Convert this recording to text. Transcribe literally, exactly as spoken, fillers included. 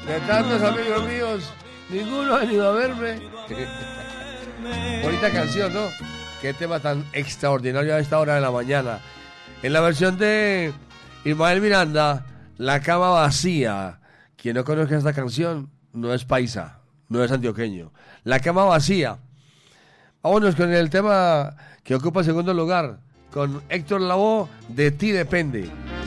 De tantos amigos míos, ninguno ha venido a verme. Bonita canción, ¿no? Qué tema tan extraordinario a esta hora de la mañana. En la versión de Ismael Miranda, La cama vacía. Quien no conozca esta canción no es paisa, no es antioqueño. La cama vacía. Vámonos con el tema que ocupa el segundo lugar, con Héctor Lavoe, De ti depende.